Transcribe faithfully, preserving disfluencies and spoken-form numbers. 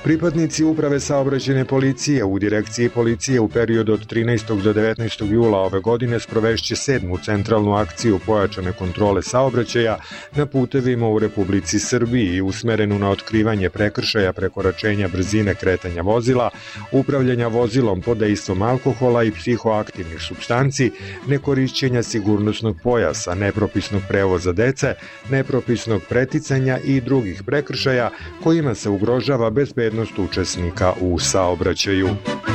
Pripadnici Uprave saobraćajne policije u Direkciji policije u periodu od trinaestog do devetnaestog jula ove godine sprovešće sedmu centralnu akciju pojačane kontrole saobraćaja na putevima u Republici Srbiji usmerenu na otkrivanje prekršaja prekoračenja brzine kretanja vozila, upravljanja vozilom pod dejstvom alkohola i psihoaktivnih supstanci, nekorišćenja sigurnosnog pojasa, nepropisnog prevoza dece, nepropisnog preticanja i drugih prekršaja kojima se ugrožava bezbednost učesnika u saobraćaju.